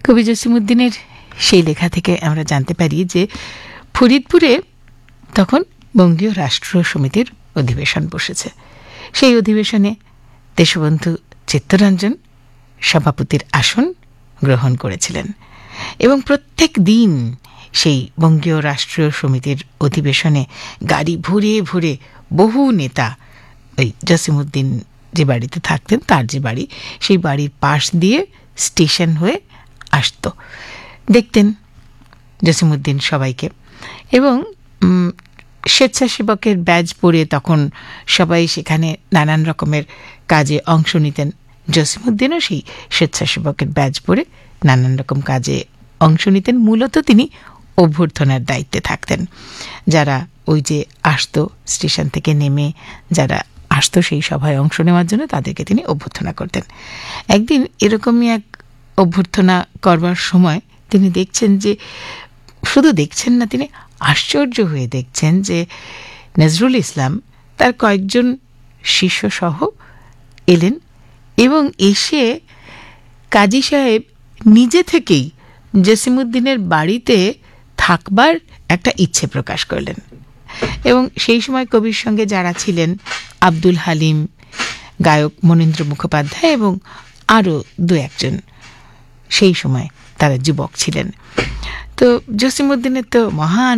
কবি জসিমউদ্দিনের সেই লেখা থেকে আমরা জানতে পারি যে ফরিদপুরে তখন বঙ্গীয় রাষ্ট্র সমিতির অধিবেশন বসেছে। সেই অধিবেশনে দেশবন্ধু চিত্তরঞ্জন সভাপতির আসন গ্রহণ করেছিলেন এবং প্রত্যেক দিন সেই বঙ্গীয় রাষ্ট্রীয় সমিতির অধিবেশনে গাড়ি ভরে ভরে বহু নেতা ওই জসিমউদ্দিন যে বাড়িতে থাকতেন, তার যে বাড়ি, সেই বাড়ির পাশ দিয়ে স্টেশন হয়ে আসতো, দেখতেন জসিমউদ্দিন সবাইকে। এবং স্বেচ্ছাসেবকের ব্যাজ পরে তখন সবাই সেখানে নানান রকমের কাজে অংশ নিতেন। জসিমউদ্দিনও সেই স্বেচ্ছাসেবকের ব্যাজ পরে নানান রকম কাজে অংশ নিতেন। মূলত তিনি অভ্যর্থনার দায়িত্বে থাকতেন। যারা ওই যে আসতো স্টেশন থেকে নেমে, যারা আসতো সেই সভায় অংশ নেওয়ার জন্য, তাদেরকে তিনি অভ্যর্থনা করতেন। একদিন এরকমই এক অভ্যর্থনা করবার সময় তিনি দেখছেন যে, শুধু দেখছেন না, তিনি আশ্চর্য হয়ে দেখছেন যে নজরুল ইসলাম তার কয়েকজন শিষ্যসহ এলেন এবং এসে কাজী সাহেব নিজে থেকেই জসিমউদ্দিনের বাড়িতে থাকবার একটা ইচ্ছে প্রকাশ করলেন। এবং সেই সময় কবির সঙ্গে যারা ছিলেন, আব্দুল হালিম, গায়ক মনীন্দ্র মুখোপাধ্যায় এবং আরও দু একজন, সেই সময় তারা যুবক ছিলেন। তো জসিমউদ্দিনের তো মহান